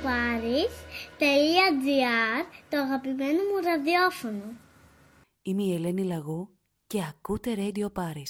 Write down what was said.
radioparis.gr, το αγαπημένο μου ραδιόφωνο. Είμαι η Ελένη Λαγού και ακούτε Radio Paris.